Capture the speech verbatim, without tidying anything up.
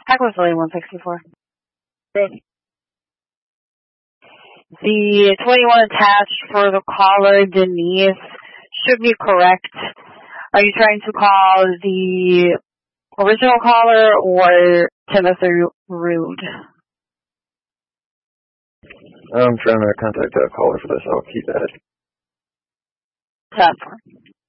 Equifilly one sixty-four. Good. The twenty-one attached for the caller, Denise, should be correct. Are you trying to call the original caller or Timothy Rude? I'm trying to contact that caller for this. I'll keep at it. That's fine.